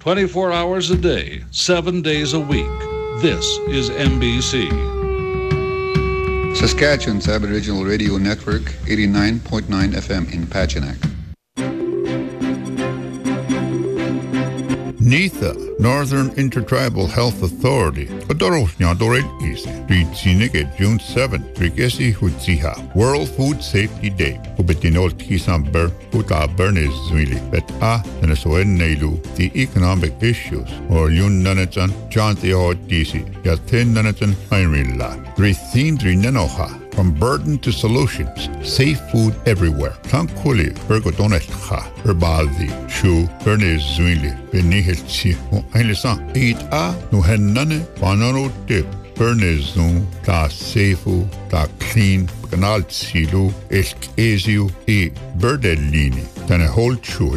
24 hours a day, 7 days a week. This is NBC. Saskatchewan's Aboriginal Radio Network, 89.9 FM in Pachinak. NITHA, Northern Intertribal Health Authority, Adorosnyadored East, Reedsinike June 7th, Rikesi Hutsiha, World Food Safety Day, Ubetinol Tisamber, Uta Bernes Zwili, Bet A, Venezuelan Nailu, the economic issues, or Yun Nanachan, John Theo Disi, Yatin Nanachan, Heinrilla, Rithindri Nenoha. From burden to solutions, safe food everywhere. Tankuli, Bergodonetcha, Herbadi, Shu, Bernes Zwili, Benihilchi, Eilisan, Eat A, Nuhenane, Banano Dip, Bernes Zoom, Ta Sefu, Ta Clean, Canal Silu, Elk Eziu, E. Berdelini, Tane Holchu.